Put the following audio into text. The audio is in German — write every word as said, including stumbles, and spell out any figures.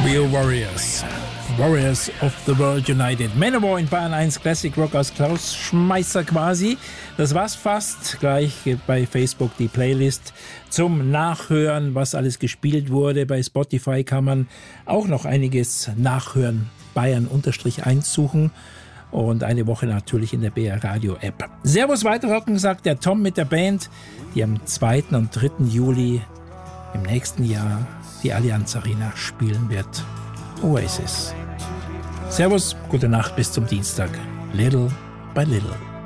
Real Warriors. Warriors of the World United. Manowar in Bayern eins Classic Rock aus Klaus Schmeisser quasi. Das war's fast. Gleich bei Facebook die Playlist zum Nachhören, was alles gespielt wurde. Bei Spotify kann man auch noch einiges nachhören. Bayern eins suchen. Und eine Woche natürlich in der B R Radio App. Servus weiterrocken, sagt der Tom mit der Band, die am zweiten und dritten Juli im nächsten Jahr die Allianz Arena spielen wird. Oasis. Servus, gute Nacht, bis zum Dienstag. Little by little.